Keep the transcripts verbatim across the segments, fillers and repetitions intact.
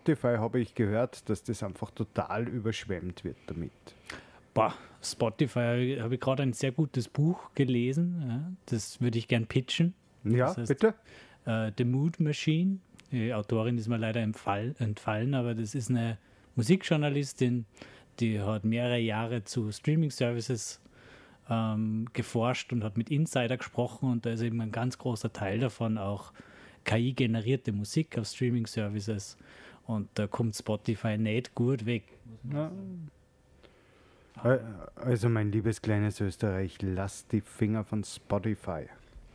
Spotify habe ich gehört, dass das einfach total überschwemmt wird damit. Boah, Spotify habe ich gerade ein sehr gutes Buch gelesen. Ja, das würde ich gern pitchen. Ja, das heißt, bitte? Uh, The Mood Machine. Die Autorin ist mir leider entfall, entfallen, aber das ist eine Musikjournalistin, die hat mehrere Jahre zu Streaming-Services ähm, geforscht und hat mit Insider gesprochen, und da ist eben ein ganz großer Teil davon auch K I-generierte Musik auf Streaming-Services, und da kommt Spotify nicht gut weg. Ja. Also mein liebes kleines Österreich, lass die Finger von Spotify.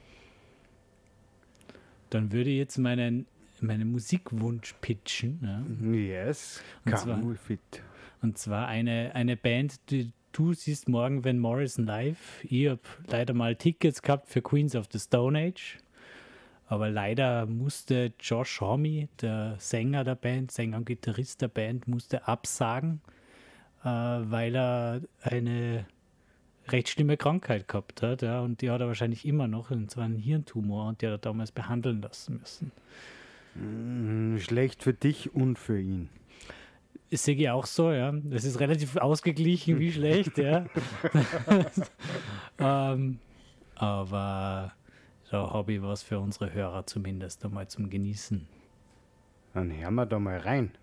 Dann würde ich jetzt meinen, meinen Musikwunsch pitchen. Ja. Yes, und come zwar, with it. Und zwar eine, eine Band, die du siehst morgen Van Morrison live. Ich habe leider mal Tickets gehabt für Queens of the Stone Age, aber leider musste Josh Homme, der Sänger der Band, Sänger und Gitarrist der Band, musste absagen, äh, weil er eine recht schlimme Krankheit gehabt hat, ja, und die hat er wahrscheinlich immer noch, und zwar einen Hirntumor, und die hat er damals behandeln lassen müssen. Mm, schlecht für dich und für ihn. Das sehe ich auch so, ja. Das ist relativ ausgeglichen, wie schlecht, ja. ähm, aber da habe ich was für unsere Hörer zumindest einmal zum Genießen. Dann hören wir da mal rein.